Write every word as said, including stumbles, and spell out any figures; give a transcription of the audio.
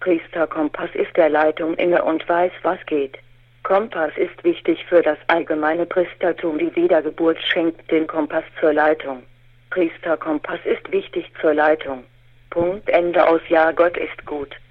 Priesterkompass ist der Leitung inne und weiß, was geht. Kompass ist wichtig für das allgemeine Priestertum. Die Wiedergeburt schenkt den Kompass zur Leitung. Priesterkompass ist wichtig zur Leitung. Punkt Ende aus. Ja, Gott ist gut.